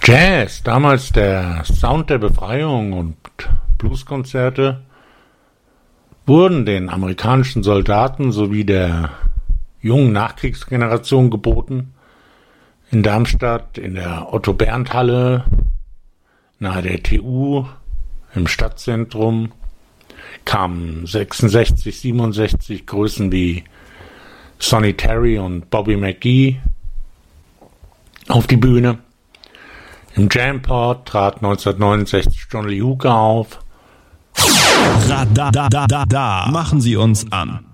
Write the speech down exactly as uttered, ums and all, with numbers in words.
Jazz, damals der Sound der Befreiung und Blueskonzerte, wurden den amerikanischen Soldaten sowie der jungen Nachkriegsgeneration geboten. In Darmstadt, in der Otto-Berndt-Halle, nahe der T U, im Stadtzentrum, kamen sechsundsechzig, siebenundsechzig Größen wie Sonny Terry und Bobby McGee auf die Bühne. Im Jamport trat neunzehnhundertneunundsechzig John Lee Hooker auf. Da, da, da, da, da, machen Sie uns an.